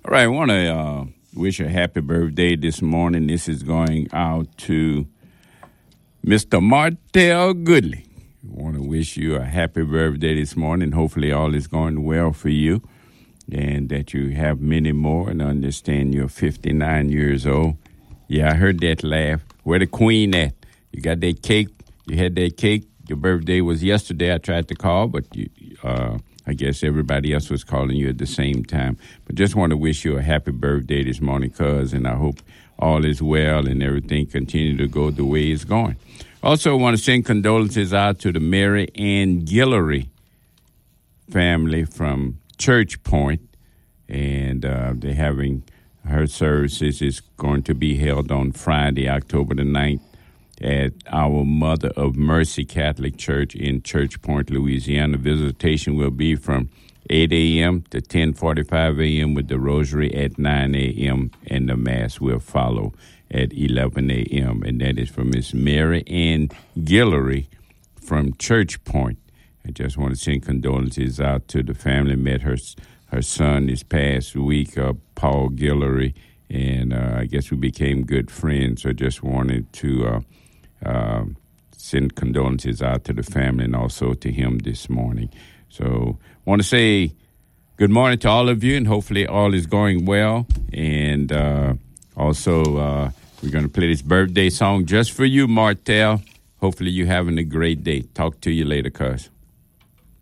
All right, I want to wish a happy birthday this morning. This is going out to Mr. Martell Goodley. I want to wish you a happy birthday this morning. Hopefully all is going well for you and that you have many more, and understand you're 59 years old. Yeah, I heard that laugh. Where the queen at? You got that cake? You had that cake? Your birthday was yesterday. I tried to call, but I guess everybody else was calling you at the same time. But just want to wish you a happy birthday this morning, cuz, and I hope all is well and everything continue to go the way it's going. Also want to send condolences out to the Mary Ann Guillory family from Church Point, and they're having her services is going to be held on Friday, October the 9th, at our Mother of Mercy Catholic Church in Church Point, Louisiana. Visitation will be from 8 a.m. to 10:45 a.m. with the rosary at 9 a.m. and the Mass will follow at 11 a.m. And that is from Miss Mary Ann Guillory from Church Point. I just want to send condolences out to the family. Met her son this past week, Paul Guillory, and I guess we became good friends. So just wanted to send condolences out to the family and also to him this morning. So want to say good morning to all of you, and hopefully all is going well. And also we're going to play this birthday song just for you, Martell. Hopefully you're having a great day. Talk to you later, cuz.